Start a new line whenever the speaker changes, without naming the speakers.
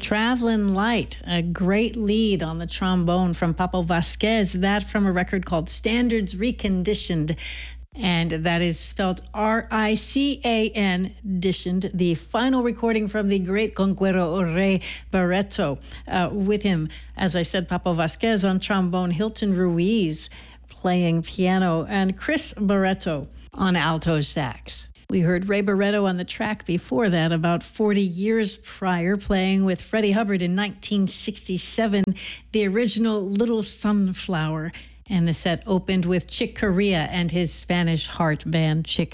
Travelin' Light, a great lead on the trombone from Papo Vasquez, that from a record called Standards Reconditioned. And that is spelled Rican, ditioned, the final recording from the great conquero Ray Barreto. With him, as I said, Papo Vasquez on trombone, Hilton Ruiz playing piano, and Chris Barreto on alto sax. We heard Ray Barreto on the track before that, about 40 years prior, playing with Freddie Hubbard in 1967, the original Little Sunflower. And the set opened with Chick Corea and his Spanish heart band, Chick